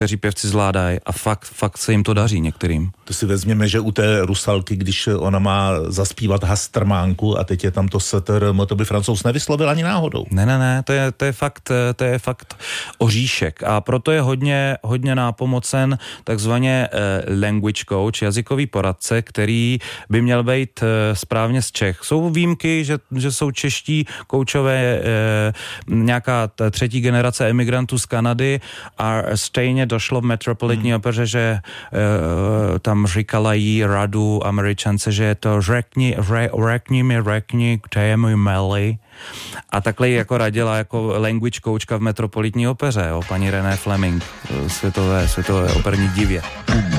kteří pěvci zvládají a fakt se jim to daří některým. To si vezměme, že u té Rusalky, když ona má zaspívat Hastrmánku a teď je tam to STRM, to by Francouz nevyslovil ani náhodou. Ne, to je fakt oříšek a proto je hodně nápomocen takzvaně language coach, jazykový poradce, který by měl být správně z Čech. Jsou výjimky, že jsou čeští koučové, nějaká třetí generace emigrantů z Kanady a stejně došlo v Metropolitní opeře, že tam říkala jí radu Američance, že je to řekni, kde je můj Melly. A takhle ji jako radila jako language coachka v Metropolitní opeře, paní René Fleming, světové operní divě.